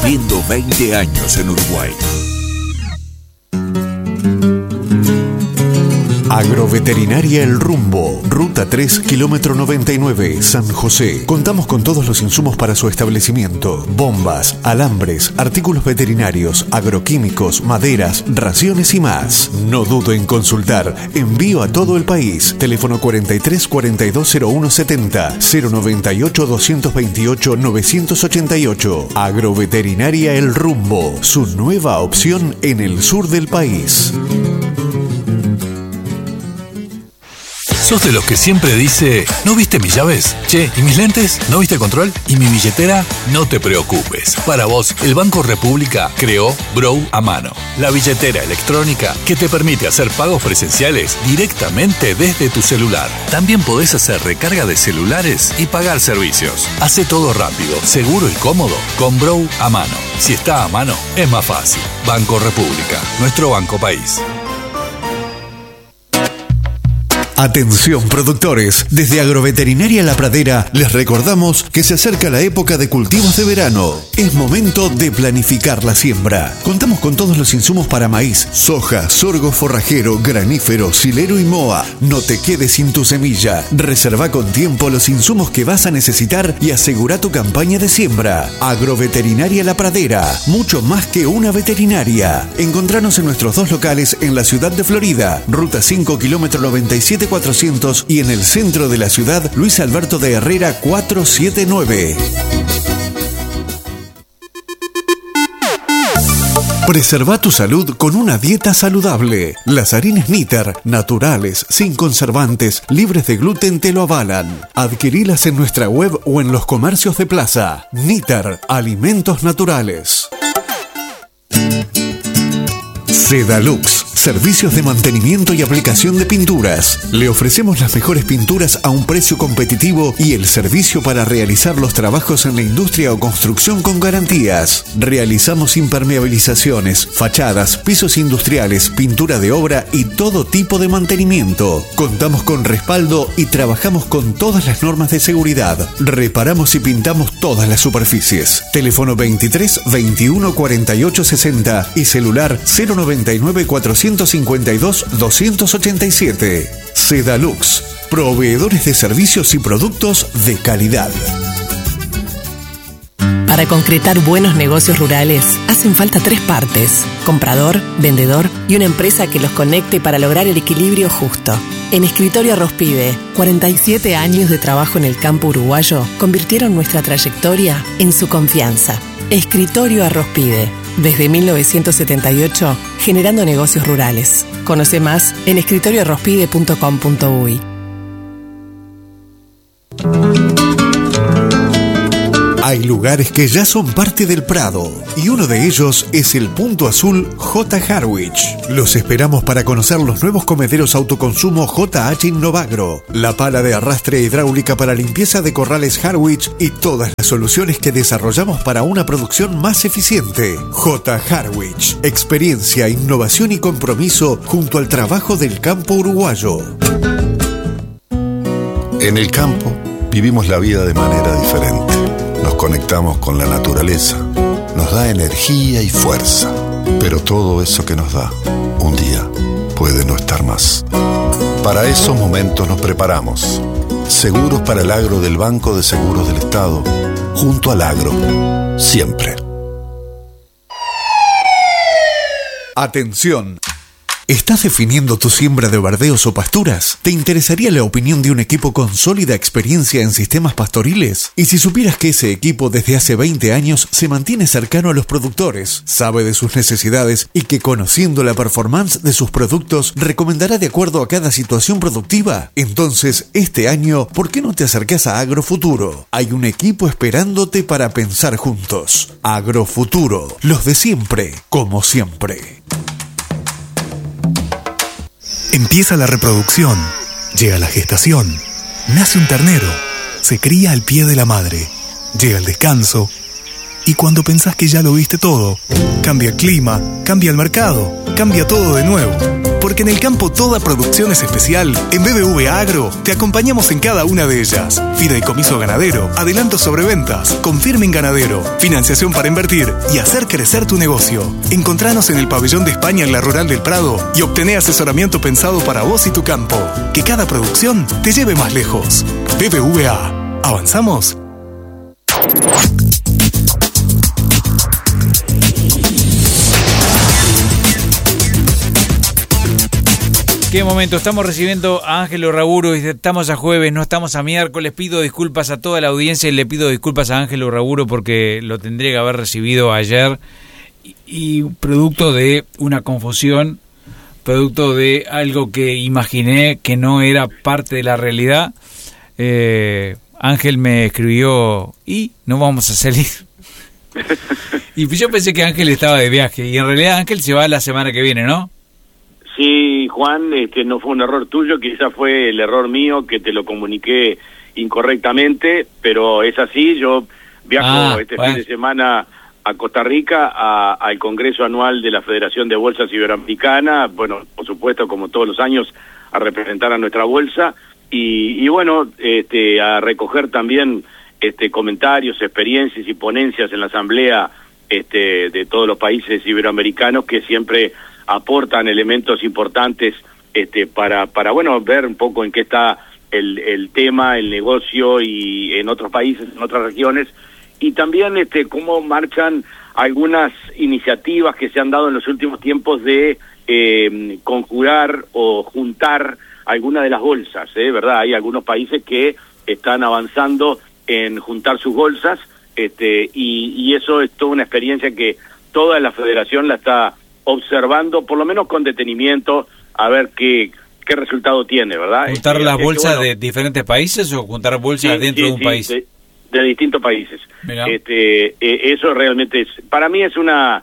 cumpliendo 20 años en Uruguay. Agroveterinaria El Rumbo, Ruta 3, kilómetro 99, San José. Contamos con todos los insumos para su establecimiento: bombas, alambres, artículos veterinarios, agroquímicos, maderas, raciones y más. No dudo en consultar. Envío a todo el país. Teléfono 43 42 01 70 098 228 988. Agroveterinaria El Rumbo, su nueva opción en el sur del país. ¿Sos de los que siempre dice, ¿no viste mis llaves? Che, ¿y mis lentes? ¿No viste control? ¿Y mi billetera? No te preocupes. Para vos, el Banco República creó Brow a mano, la billetera electrónica que te permite hacer pagos presenciales directamente desde tu celular. También podés hacer recarga de celulares y pagar servicios. Hace todo rápido, seguro y cómodo con Brow a mano. Si está a mano, es más fácil. Banco República, nuestro banco país. Atención productores, desde Agroveterinaria La Pradera les recordamos que se acerca la época de cultivos de verano. Es momento de planificar la siembra. Contamos con todos los insumos para maíz, soja, sorgo forrajero, granífero, silero y moa. No te quedes sin tu semilla. Reserva con tiempo los insumos que vas a necesitar y asegura tu campaña de siembra. Agroveterinaria La Pradera, mucho más que una veterinaria. Encontranos en nuestros dos locales en la ciudad de Florida, Ruta 5, kilómetro 97 400 y en el centro de la ciudad, Luis Alberto de Herrera 479. Preserva tu salud con una dieta saludable. Las harinas Niter, naturales, sin conservantes, libres de gluten, te lo avalan. Adquirilas en nuestra web o en los comercios de plaza. Niter, alimentos naturales. Sedalux, servicios de mantenimiento y aplicación de pinturas. Le ofrecemos las mejores pinturas a un precio competitivo y el servicio para realizar los trabajos en la industria o construcción con garantías. Realizamos impermeabilizaciones, fachadas, pisos industriales, pintura de obra y todo tipo de mantenimiento. Contamos con respaldo y trabajamos con todas las normas de seguridad. Reparamos y pintamos todas las superficies. Teléfono 23 21 48 60 y celular 099 452 287. Sedalux, proveedores de servicios y productos de calidad. Para concretar buenos negocios rurales, hacen falta 3 partes: comprador, vendedor y una empresa que los conecte para lograr el equilibrio justo. En Escritorio Arrospide, 47 años de trabajo en el campo uruguayo convirtieron nuestra trayectoria en su confianza. Escritorio Arrospide, desde 1978, generando negocios rurales. Conoce más en escritorioarrospide.com.uy. Hay lugares que ya son parte del Prado y uno de ellos es el Punto Azul J. Harwich. Los esperamos para conocer los nuevos comederos autoconsumo JH Innovagro, la pala de arrastre hidráulica para limpieza de corrales Harwich y todas las soluciones que desarrollamos para una producción más eficiente. J. Harwich, experiencia, innovación y compromiso junto al trabajo del campo uruguayo. En el campo vivimos la vida de manera diferente. Nos conectamos con la naturaleza, nos da energía y fuerza, pero todo eso que nos da, un día puede no estar más. Para esos momentos nos preparamos. Seguros para el agro del Banco de Seguros del Estado, junto al agro, siempre. Atención. ¿Estás definiendo tu siembra de verdeos o pasturas? ¿Te interesaría la opinión de un equipo con sólida experiencia en sistemas pastoriles? Y si supieras que ese equipo desde hace 20 años se mantiene cercano a los productores, sabe de sus necesidades y que conociendo la performance de sus productos recomendará de acuerdo a cada situación productiva? Entonces, este año, ¿por qué no te acercás a Agrofuturo? Hay un equipo esperándote para pensar juntos. Agrofuturo, los de siempre, como siempre. Empieza la reproducción, llega la gestación, nace un ternero, se cría al pie de la madre, llega el descanso y cuando pensás que ya lo viste todo, cambia el clima, cambia el mercado, cambia todo de nuevo. Porque en el campo toda producción es especial, en BBVA Agro te acompañamos en cada una de ellas. Fideicomiso ganadero, adelantos sobre ventas, Confirming ganadero, financiación para invertir y hacer crecer tu negocio. Encontranos en el pabellón de España en la Rural del Prado y obtené asesoramiento pensado para vos y tu campo. Que cada producción te lleve más lejos. BBVA. ¿Avanzamos? Qué momento, estamos recibiendo a Ángel Urraburu, estamos a jueves, no estamos a miércoles. Pido disculpas a toda la audiencia y le pido disculpas a Ángel Urraburu porque lo tendría que haber recibido ayer y producto de una confusión, producto de algo que imaginé que no era parte de la realidad. Ángel me escribió y no vamos a salir. Y yo pensé que Ángel estaba de viaje y en realidad Ángel se va la semana que viene, ¿no? Sí, Juan, no fue un error tuyo, quizás fue el error mío que te lo comuniqué incorrectamente, pero es así. Yo viajo fin de semana a Costa Rica al Congreso Anual de la Federación de Bolsas Iberoamericana, bueno, por supuesto, como todos los años, a representar a nuestra bolsa y bueno, a recoger también comentarios, experiencias y ponencias en la asamblea de todos los países iberoamericanos que siempre aportan elementos importantes para bueno, ver un poco en qué está el tema, el negocio y en otros países, en otras regiones, y también cómo marchan algunas iniciativas que se han dado en los últimos tiempos de conjugar o juntar algunas de las bolsas, ¿verdad? Hay algunos países que están avanzando en juntar sus bolsas, y eso es toda una experiencia que toda la federación la está observando, por lo menos con detenimiento, a ver qué resultado tiene, ¿verdad? ¿Juntar las bolsas de diferentes países o juntar bolsas dentro de un país? De distintos países. Eso realmente para mí es una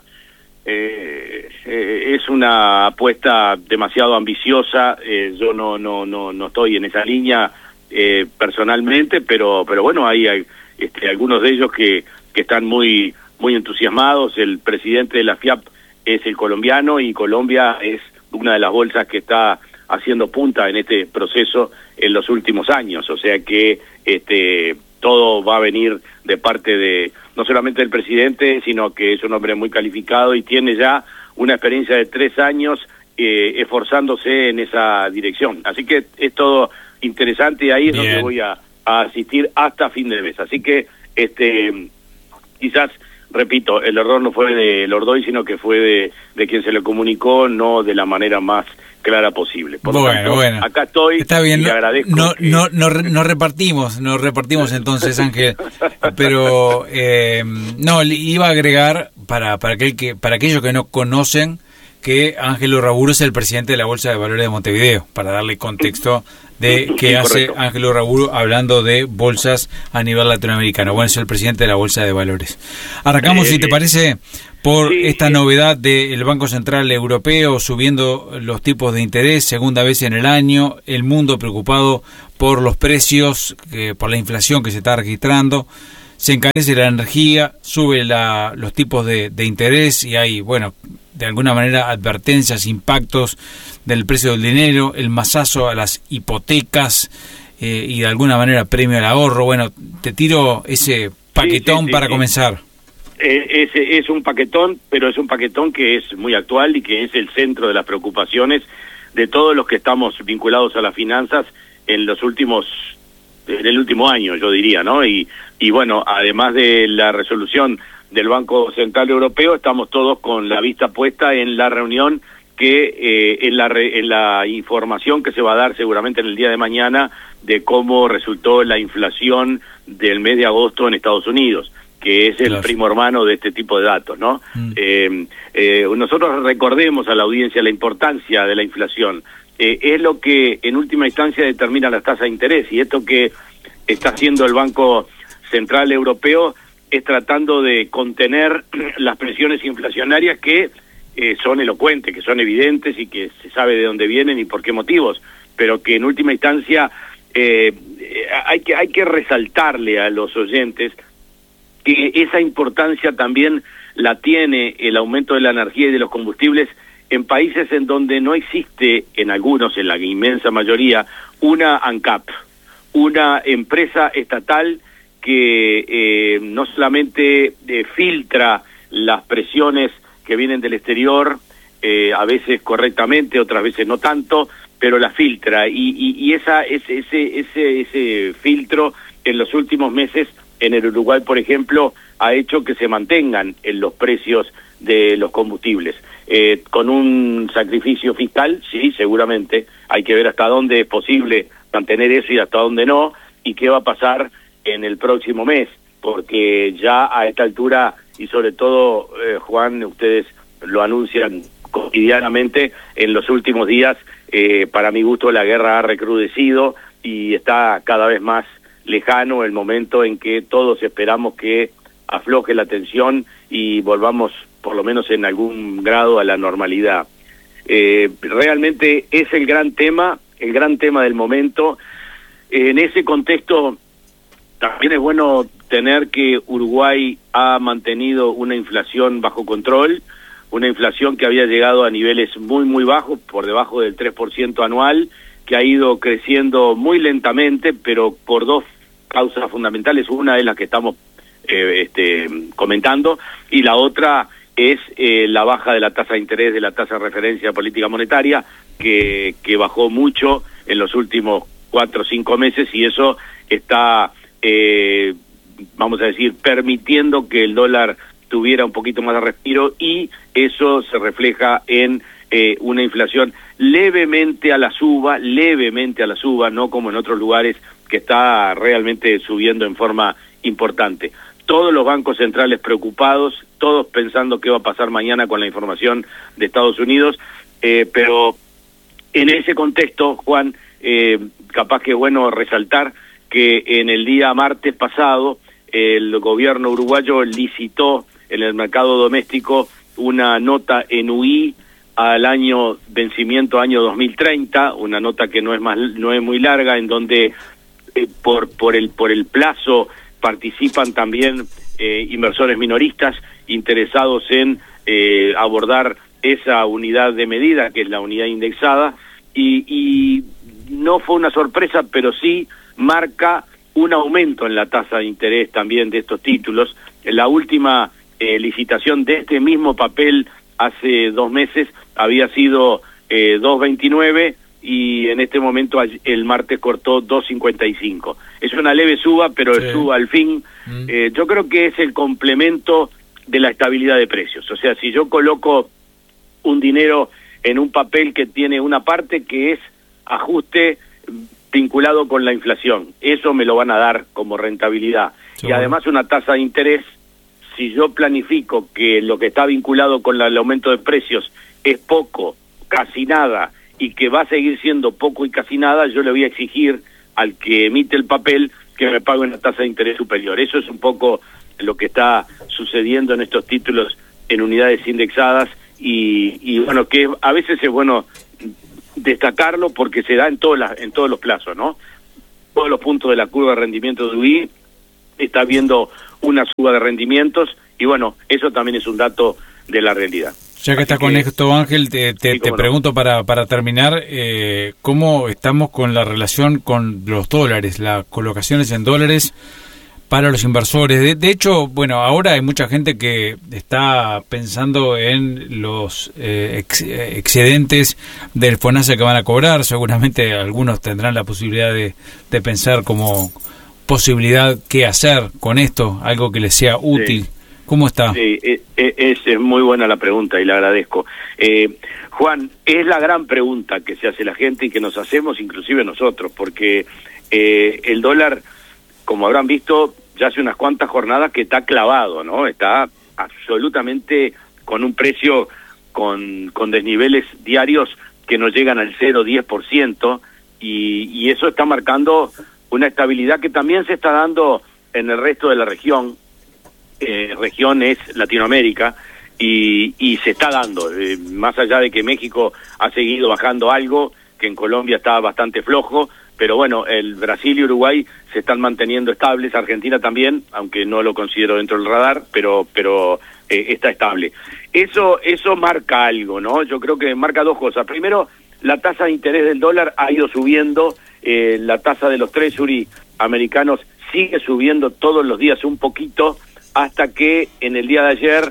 apuesta demasiado ambiciosa. Yo no estoy en esa línea personalmente, pero bueno, hay algunos de ellos que están muy entusiasmados. El presidente de la FIAP es el colombiano y Colombia es una de las bolsas que está haciendo punta en este proceso en los últimos años, o sea que todo va a venir de parte de no solamente del presidente, sino que es un hombre muy calificado y tiene ya una experiencia de 3 años esforzándose en esa dirección, así que es todo interesante y ahí es donde voy a asistir hasta fin de mes, así que quizás, repito, el error no fue de Lordoy, sino que fue de quien se lo comunicó, no de la manera más clara posible. Por lo tanto, acá estoy. Está bien, y le agradezco. No repartimos entonces, Ángel, pero no, iba a agregar para aquellos que no conocen que Ángel Urraburu es el presidente de la Bolsa de Valores de Montevideo, para darle contexto de qué hace Ángel Urraburu hablando de bolsas a nivel latinoamericano. Bueno, es el presidente de la Bolsa de Valores. Arrancamos, si te parece, por esta novedad del Banco Central Europeo subiendo los tipos de interés, segunda vez en el año, el mundo preocupado por los precios, por la inflación que se está registrando. Se encarece la energía, sube los tipos de interés y hay, bueno, de alguna manera advertencias, impactos del precio del dinero, el mazazo a las hipotecas y de alguna manera premio al ahorro. Bueno, te tiro ese paquetón para comenzar. Es un paquetón, pero es un paquetón que es muy actual y que es el centro de las preocupaciones de todos los que estamos vinculados a las finanzas en el último año, yo diría, ¿no? Y bueno, además de la resolución del Banco Central Europeo, estamos todos con la vista puesta en la reunión en la información que se va a dar seguramente en el día de mañana de cómo resultó la inflación del mes de agosto en Estados Unidos, que es el primo hermano de este tipo de datos, ¿no? Nosotros recordemos a la audiencia la importancia de la inflación. Es lo que en última instancia determina la tasa de interés, y esto que está haciendo el Banco Central Europeo es tratando de contener las presiones inflacionarias que son elocuentes, que son evidentes y que se sabe de dónde vienen y por qué motivos, pero que en última instancia hay que resaltarle a los oyentes que esa importancia también la tiene el aumento de la energía y de los combustibles en países en donde no existe, en algunos, en la inmensa mayoría, una ANCAP, una empresa estatal que no solamente filtra las presiones que vienen del exterior, a veces correctamente, otras veces no tanto, pero la filtra, y ese filtro en los últimos meses en el Uruguay, por ejemplo, ha hecho que se mantengan en los precios de los combustibles. Con un sacrificio fiscal, sí, seguramente, hay que ver hasta dónde es posible mantener eso y hasta dónde no, y qué va a pasar en el próximo mes, porque ya a esta altura, y sobre todo, Juan, ustedes lo anuncian cotidianamente, en los últimos días, para mi gusto, la guerra ha recrudecido y está cada vez más lejano el momento en que todos esperamos que afloje la tensión y volvamos, por lo menos en algún grado, a la normalidad. Realmente es el gran tema del momento. En ese contexto, también es bueno tener que Uruguay ha mantenido una inflación bajo control, una inflación que había llegado a niveles muy, muy bajos, por debajo del 3% anual, que ha ido creciendo muy lentamente, pero por dos causas fundamentales. Una es la que estamos comentando, y la otra es la baja de la tasa de interés, de la tasa de referencia de política monetaria, que bajó mucho en los últimos 4 o 5 meses, y eso está, vamos a decir, permitiendo que el dólar tuviera un poquito más de respiro, y eso se refleja en una inflación levemente a la suba, no como en otros lugares, que está realmente subiendo en forma importante. Todos los bancos centrales preocupados, todos pensando qué va a pasar mañana con la información de Estados Unidos, pero en ese contexto, Juan, capaz que es bueno resaltar que en el día martes pasado el gobierno uruguayo licitó en el mercado doméstico una nota en UI al vencimiento año 2030, una nota que no es muy larga, en donde por el plazo participan también inversores minoristas interesados en abordar esa unidad de medida, que es la unidad indexada, y no fue una sorpresa, pero sí marca un aumento en la tasa de interés también de estos títulos. La última licitación de este mismo papel hace 2 meses había sido 2.29, y en este momento el martes cortó 2.55. Es una leve suba, pero sí, suba al fin. Yo creo que es el complemento de la estabilidad de precios. O sea, si yo coloco un dinero en un papel que tiene una parte que es ajuste vinculado con la inflación, eso me lo van a dar como rentabilidad. Sí, y además una tasa de interés, si yo planifico que lo que está vinculado con el aumento de precios es poco, casi nada, y que va a seguir siendo poco y casi nada, yo le voy a exigir al que emite el papel que me pague una tasa de interés superior. Eso es un poco lo que está sucediendo en estos títulos en unidades indexadas, y bueno, que a veces es bueno destacarlo porque se da en todos los plazos, ¿no? Todos los puntos de la curva de rendimiento de UI está viendo una suba de rendimientos, y bueno, eso también es un dato de la realidad. Ya que está con esto, Ángel, te pregunto para terminar, ¿cómo estamos con la relación con los dólares, las colocaciones en dólares para los inversores? De hecho, bueno, ahora hay mucha gente que está pensando en los excedentes del FONASA que van a cobrar. Seguramente algunos tendrán la posibilidad de pensar como posibilidad qué hacer con esto, algo que les sea útil. Sí. ¿Cómo está? Sí, es muy buena la pregunta y le agradezco. Juan, es la gran pregunta que se hace la gente y que nos hacemos inclusive nosotros, porque el dólar, como habrán visto, ya hace unas cuantas jornadas que está clavado, ¿no? Está absolutamente con un precio con desniveles diarios que no llegan al 0,10%, y eso está marcando una estabilidad que también se está dando en el resto de la región. Región es Latinoamérica, y se está dando, más allá de que México ha seguido bajando algo, que en Colombia está bastante flojo, pero bueno, el Brasil y Uruguay se están manteniendo estables, Argentina también, aunque no lo considero dentro del radar, pero está estable. Eso marca algo, ¿no? Yo creo que marca dos cosas. Primero, la tasa de interés del dólar ha ido subiendo, la tasa de los Treasury americanos sigue subiendo todos los días un poquito, hasta que en el día de ayer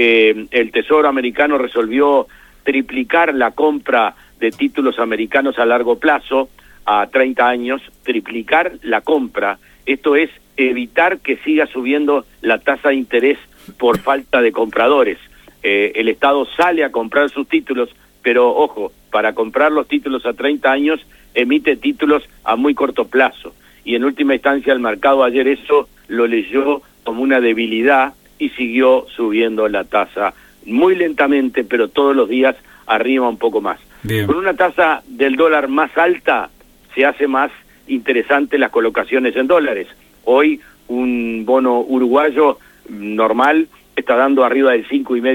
el Tesoro americano resolvió triplicar la compra de títulos americanos a largo plazo, a 30 años, triplicar la compra. Esto es evitar que siga subiendo la tasa de interés por falta de compradores. El Estado sale a comprar sus títulos, pero ojo, para comprar los títulos a 30 años emite títulos a muy corto plazo. Y en última instancia el mercado ayer eso lo leyó como una debilidad y siguió subiendo la tasa muy lentamente, pero todos los días arriba un poco más. Bien. Con una tasa del dólar más alta se hace más interesante las colocaciones en dólares. Hoy un bono uruguayo normal está dando arriba del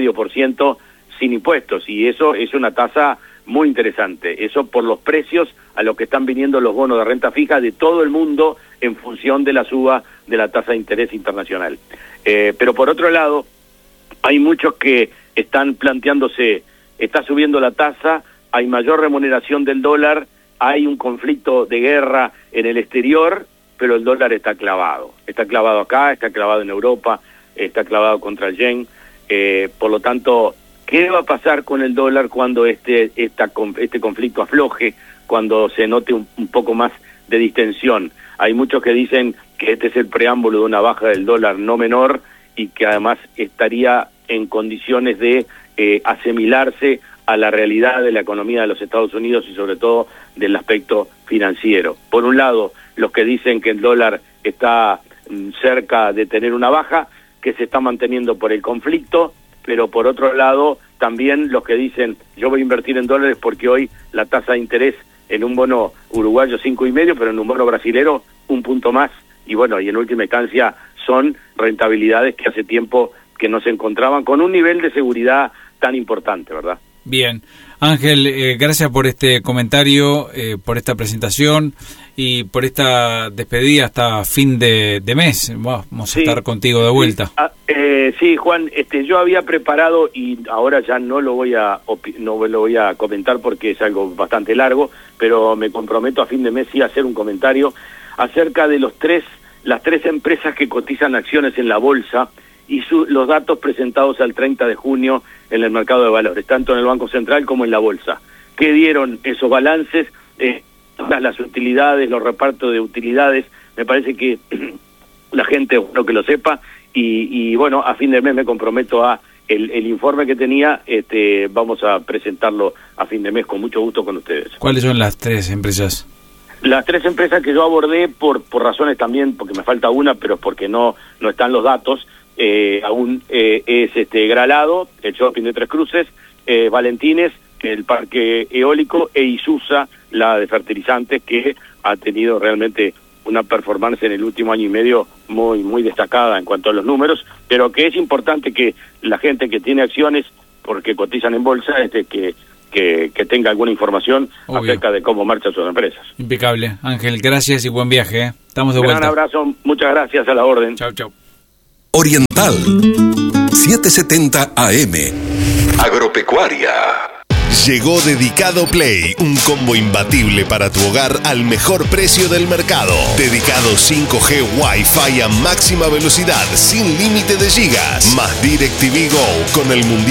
5,5% sin impuestos, y eso es una tasa muy interesante. Eso por los precios a los que están viniendo los bonos de renta fija de todo el mundo en función de la suba de la tasa de interés internacional. Pero por otro lado, hay muchos que están planteándose, está subiendo la tasa, hay mayor remuneración del dólar, hay un conflicto de guerra en el exterior, pero el dólar está clavado acá, está clavado en Europa, está clavado contra el yen. Por lo tanto, ¿qué va a pasar con el dólar cuando este conflicto afloje, cuando se note un poco más de distensión? Hay muchos que dicen que este es el preámbulo de una baja del dólar no menor, y que además estaría en condiciones de asimilarse a la realidad de la economía de los Estados Unidos y sobre todo del aspecto financiero. Por un lado, los que dicen que el dólar está cerca de tener una baja, que se está manteniendo por el conflicto, pero por otro lado, también los que dicen, yo voy a invertir en dólares porque hoy la tasa de interés en un bono uruguayo 5,5, pero en un bono brasilero 1 punto más, y bueno, y en última instancia son rentabilidades que hace tiempo que no se encontraban con un nivel de seguridad tan importante, ¿verdad? Bien. Ángel, gracias por este comentario, por esta presentación y por esta despedida hasta fin de mes. Vamos a estar contigo de vuelta. Sí, Juan, yo había preparado, y ahora ya no lo voy a comentar porque es algo bastante largo, pero me comprometo a fin de mes sí a hacer un comentario acerca de las tres empresas que cotizan acciones en la bolsa y los datos presentados al 30 de junio en el mercado de valores, tanto en el Banco Central como en la bolsa. ¿Qué dieron esos balances? Las utilidades, los repartos de utilidades, me parece que la gente, bueno, que lo sepa, y bueno, a fin de mes me comprometo a el informe que tenía, vamos a presentarlo a fin de mes con mucho gusto con ustedes. ¿Cuáles son las tres empresas? Las tres empresas que yo abordé por razones también, porque me falta una, pero porque no están los datos, aún es Gralado, el shopping de Tres Cruces, Valentines, el parque eólico, e Isusa, la de fertilizantes, que ha tenido realmente una performance en el último año y medio muy destacada en cuanto a los números, pero que es importante que la gente que tiene acciones, porque cotizan en bolsa, que tenga alguna información acerca de cómo marchan sus empresas. Impecable. Ángel, gracias y buen viaje. Estamos de vuelta. Un abrazo, muchas gracias, a la orden. Chau, chau. Oriental 770 AM. Agropecuaria. Llegó Dedicado Play, un combo imbatible para tu hogar al mejor precio del mercado. Dedicado 5G Wi-Fi a máxima velocidad, sin límite de gigas, más DirecTV Go con el mundial